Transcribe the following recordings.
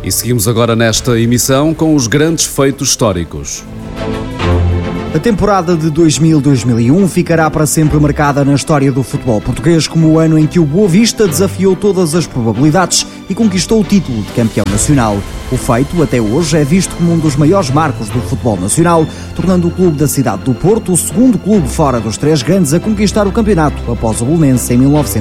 E seguimos agora nesta emissão com os grandes feitos históricos. A temporada de 2000-2001 ficará para sempre marcada na história do futebol português como o ano em que o Boa Vista desafiou todas as probabilidades e conquistou o título de campeão nacional. O feito, até hoje, é visto como um dos maiores marcos do futebol nacional, tornando o clube da cidade do Porto o segundo clube fora dos três grandes a conquistar o campeonato após o Belenenses em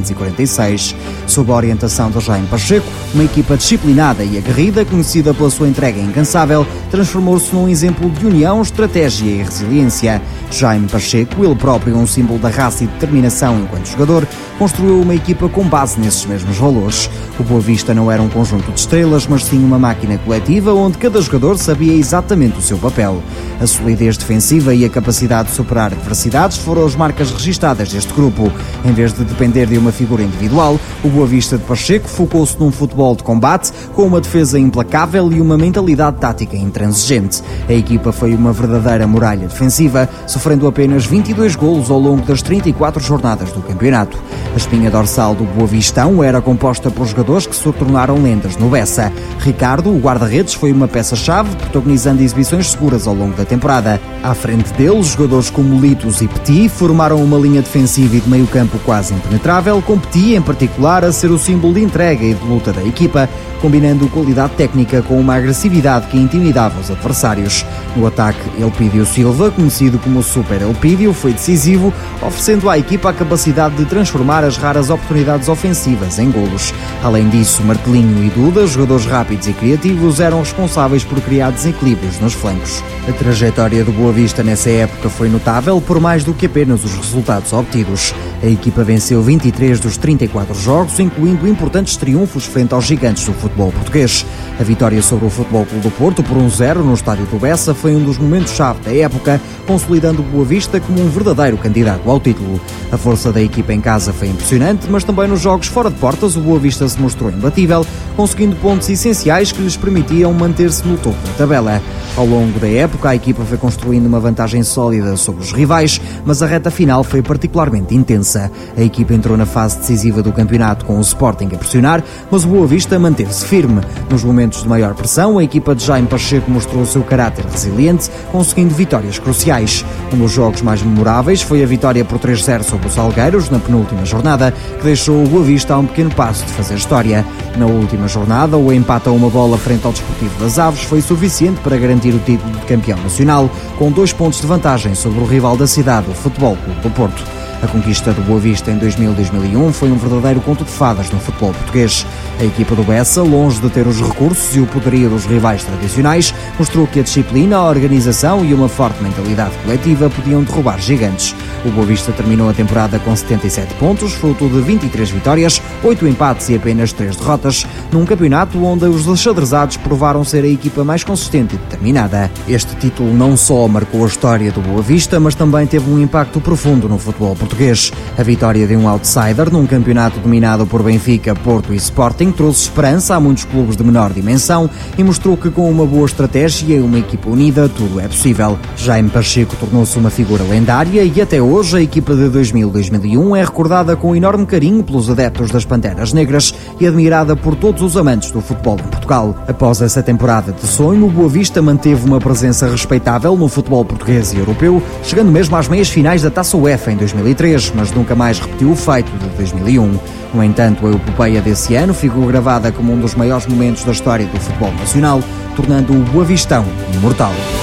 1946. Sob a orientação de Jaime Pacheco, uma equipa disciplinada e aguerrida, conhecida pela sua entrega incansável, transformou-se num exemplo de união, estratégia e resiliência. Jaime Pacheco, ele próprio um símbolo da raça e determinação enquanto jogador, construiu uma equipa com base nesses mesmos valores. O Boa Vista não era um conjunto de estrelas, mas sim uma máquina coletiva onde cada jogador sabia exatamente o seu papel. A solidez defensiva e a capacidade de superar adversidades foram as marcas registadas deste grupo. Em vez de depender de uma figura individual, o Boa Vista de Pacheco focou-se num futebol de combate, com uma defesa implacável e uma mentalidade tática intransigente. A equipa foi uma verdadeira muralha defensiva, sofrendo apenas 22 golos ao longo das 34 jornadas do campeonato. A espinha dorsal do Boa Vistão era composta por jogadores que se tornaram lendas no Bessa. Ricardo, o guarda-redes, foi uma peça-chave, protagonizando exibições seguras ao longo da temporada. À frente deles, jogadores como Litos e Petit formaram uma linha defensiva e de meio-campo quase impenetrável, com Petit, em particular, a ser o símbolo de entrega e de luta da equipa, combinando qualidade técnica com uma agressividade que intimidava os adversários. No ataque, Elpidio Silva, conhecido como Super Elpidio, foi decisivo, oferecendo à equipa a capacidade de transformar as raras oportunidades ofensivas em golos. Além disso, Martelinho e Duda, jogadores rápidos e criativos, eram responsáveis por criar desequilíbrios nos flancos. A trajetória do Boa Vista nessa época foi notável por mais do que apenas os resultados obtidos. A equipa venceu 23 dos 34 jogos, incluindo importantes triunfos frente aos gigantes do futebol português. A vitória sobre o Futebol Clube do Porto por 1-0 no estádio do Bessa foi um dos momentos-chave da época, consolidando o Boa Vista como um verdadeiro candidato ao título. A força da equipa em casa foi impressionante, mas também nos jogos fora de portas o Boa Vista se mostrou imbatível, conseguindo pontos essenciais que lhes permitiam manter-se no topo da tabela. Ao longo da época, a equipa foi construindo uma vantagem sólida sobre os rivais, mas a reta final foi particularmente intensa. A equipa entrou na fase decisiva do campeonato com o Sporting a pressionar, mas o Boa Vista manteve-se firme. Nos momentos de maior pressão, a equipa de Jaime Pacheco mostrou o seu caráter resiliente, conseguindo vitórias cruciais. Um dos jogos mais memoráveis foi a vitória por 3-0 sobre os Salgueiros, na penúltima jornada, que deixou o Boa Vista a um pequeno passo de fazer história. Na última jornada, o empate a uma bola frente ao Desportivo das Aves foi suficiente para garantir o título de campeão nacional, com 2 pontos de vantagem sobre o rival da cidade, o Futebol Clube do Porto. A conquista do Boa Vista em 2000-2001 foi um verdadeiro conto de fadas no futebol português. A equipa do Bessa, longe de ter os recursos e o poderio dos rivais tradicionais, mostrou que a disciplina, a organização e uma forte mentalidade coletiva podiam derrubar gigantes. O Boa Vista terminou a temporada com 77 pontos, fruto de 23 vitórias, 8 empates e apenas 3 derrotas, num campeonato onde os achadrezados provaram ser a equipa mais consistente e determinada. Este título não só marcou a história do Boa Vista, mas também teve um impacto profundo no futebol português. A vitória de um outsider num campeonato dominado por Benfica, Porto e Sporting trouxe esperança a muitos clubes de menor dimensão e mostrou que com uma boa estratégia e uma equipa unida tudo é possível. Jaime Pacheco tornou-se uma figura lendária e até hoje a equipa de 2000-2001 é recordada com enorme carinho pelos adeptos das Panteras Negras e admirada por todos os amantes do futebol em Portugal. Após essa temporada de sonho, o Boa Vista manteve uma presença respeitável no futebol português e europeu, chegando mesmo às meias finais da Taça UEFA em 2003, mas nunca mais repetiu o feito de 2001. No entanto, a epopeia desse ano ficou gravada como um dos maiores momentos da história do futebol nacional, tornando o Boa Vistão imortal.